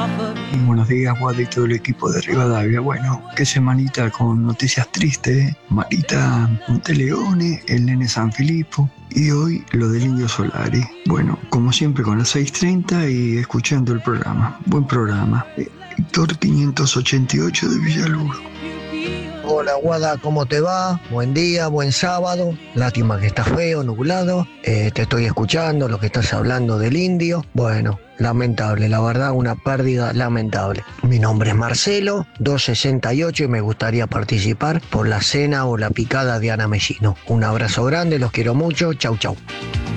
Buenos días, Guada y todo el equipo de Rivadavia. Bueno, qué semanita con noticias tristes, ¿eh? Marita Monteleone, el nene San Filippo y hoy lo del Indio Solari. Bueno, como siempre con las 6:30 y escuchando el programa. Buen programa. Héctor 588 de Villaluro. Hola Guada, ¿cómo te va? Buen día, buen sábado. Lástima que está feo, nublado. Te estoy escuchando lo que estás hablando del indio. Bueno, lamentable, la verdad, una pérdida lamentable. Mi nombre es Marcelo, 268 y me gustaría participar por la cena o la picada de Ana Mellino. Un abrazo grande, los quiero mucho. Chau, chau.